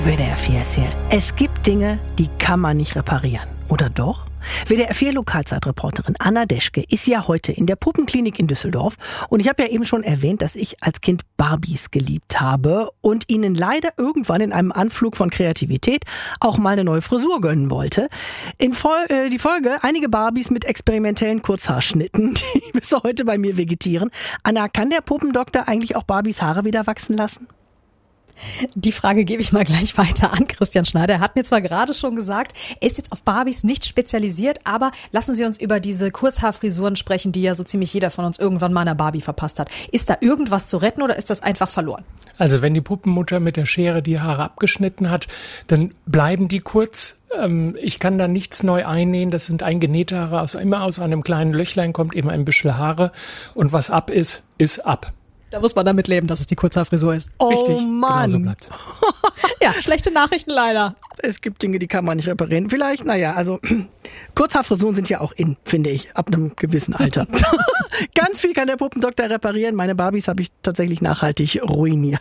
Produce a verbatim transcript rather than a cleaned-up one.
W D R vier ist hier. Es gibt Dinge, die kann man nicht reparieren. Oder doch? W D R vier Lokalzeitreporterin Anna Deschke ist ja heute in der Puppenklinik in Düsseldorf. Und ich habe ja eben schon erwähnt, dass ich als Kind Barbies geliebt habe und ihnen leider irgendwann in einem Anflug von Kreativität auch mal eine neue Frisur gönnen wollte. In Fol- äh, die Folge einige Barbies mit experimentellen Kurzhaarschnitten, die bis heute bei mir vegetieren. Anna, kann der Puppendoktor eigentlich auch Barbies Haare wieder wachsen lassen? Die Frage gebe ich mal gleich weiter an Christian Schneider. Er hat mir zwar gerade schon gesagt, er ist jetzt auf Barbies nicht spezialisiert, aber lassen Sie uns über diese Kurzhaarfrisuren sprechen, die ja so ziemlich jeder von uns irgendwann mal einer Barbie verpasst hat. Ist da irgendwas zu retten oder ist das einfach verloren? Also wenn die Puppenmutter mit der Schere die Haare abgeschnitten hat, dann bleiben die kurz. Ich kann da nichts neu einnähen. Das sind eingenähte Haare. Also immer aus einem kleinen Löchlein kommt eben ein bisschen Haare. Und was ab ist, ist ab. Da muss man damit leben, dass es die Kurzhaarfrisur ist. Oh Richtig, Mann. genau so bleibt's. Ja, schlechte Nachrichten leider. Es gibt Dinge, die kann man nicht reparieren. Vielleicht, naja, also Kurzhaarfrisuren sind ja auch in, finde ich, ab einem gewissen Alter. Ganz viel kann der Puppendoktor reparieren. Meine Barbies habe ich tatsächlich nachhaltig ruiniert.